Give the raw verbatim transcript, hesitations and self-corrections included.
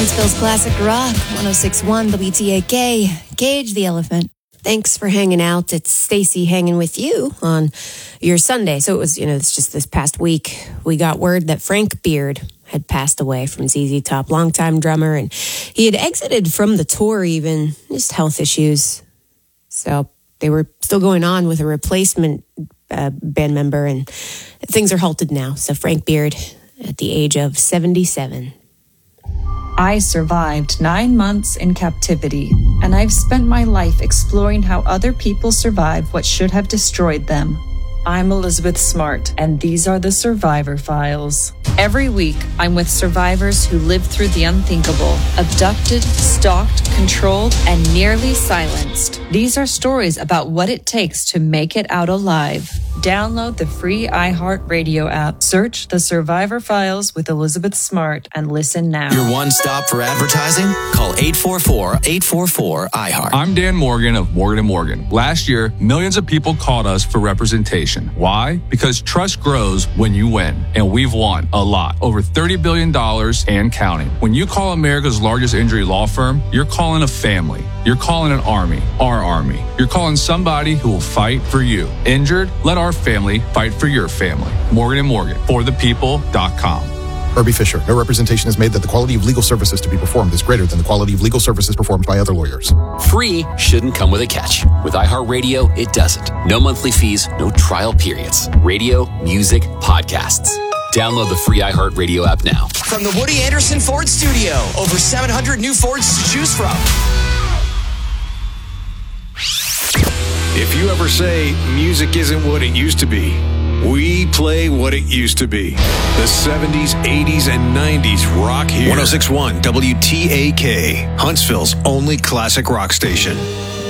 Huntsville's Classic Rock, one oh six point one W T A K, Cage the Elephant. Thanks for hanging out. It's Stacy hanging with you on your Sunday. So it was, you know, it's just this past week, we got word that Frank Beard had passed away from Z Z Top, longtime drummer, and he had exited from the tour even, just health issues. So they were still going on with a replacement uh, band member, and things are halted now. So Frank Beard at the age of seventy-seven. I survived nine months in captivity, and I've spent my life exploring how other people survive what should have destroyed them. I'm Elizabeth Smart, and these are the Survivor Files. Every week, I'm with survivors who lived through the unthinkable, abducted, stalked, controlled, and nearly silenced. These are stories about what it takes to make it out alive. Download the free iHeartRadio app, search The Survivor Files with Elizabeth Smart, and listen now. Your one stop for advertising? Call eight four four, eight four four, I heart. I'm Dan Morgan of Morgan and Morgan. Last year, millions of people called us for representation. Why? Because trust grows when you win, and we've won a lot. Over thirty billion dollars and counting. When you call America's largest injury law firm, you're calling a family. You're calling an army, our army. You're calling somebody who will fight for you. Injured? Let our family fight for your family. Morgan and Morgan, for the people dot com. Herbie Fisher. No representation is made that the quality of legal services to be performed is greater than the quality of legal services performed by other lawyers. Free shouldn't come with a catch. With iHeartRadio, it doesn't. No monthly fees, no trial periods. Radio, music, podcasts. Download the free iHeartRadio app now. From the Woody Anderson Ford Studio, over seven hundred new Fords to choose from. If you ever say music isn't what it used to be, we play what it used to be. The seventies, eighties, and nineties rock here. one oh six point one W T A K, Huntsville's only classic rock station.